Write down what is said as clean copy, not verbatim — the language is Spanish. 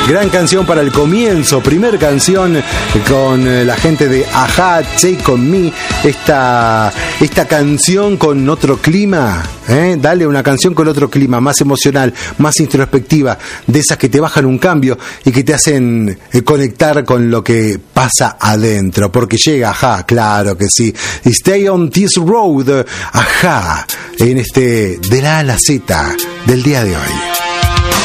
Gran canción para el comienzo, primer canción con la gente de Ajá, Take On Me. Esta canción con otro clima, dale una canción con otro clima, más emocional, más introspectiva, de esas que te bajan un cambio y que te hacen conectar con lo que pasa adentro, porque llega Ajá, claro que sí. Stay on this road, Ajá, en de la A a la Z del día de hoy.